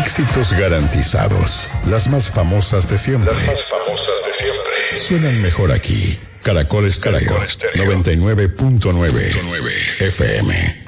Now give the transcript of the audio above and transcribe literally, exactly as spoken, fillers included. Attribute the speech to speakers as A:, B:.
A: Éxitos garantizados. Las más famosas de siempre.
B: Las más famosas de siempre.
A: Suenan mejor aquí. Caracol Estéreo. noventa y nueve punto nueve F M.